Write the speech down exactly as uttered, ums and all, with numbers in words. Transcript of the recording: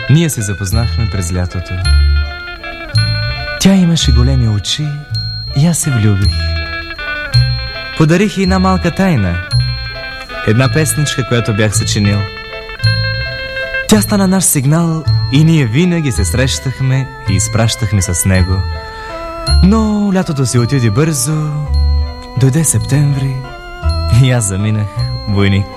Ние се запознахме през лятото. Тя имаше големи очи и аз се влюбих. Подарих й една малка тайна. Една песничка, която бях съчинил. Тя стана наш сигнал и ние винаги се срещахме и изпращахме с него. Но лятото си отиде бързо, дойде септември и аз заминах войник.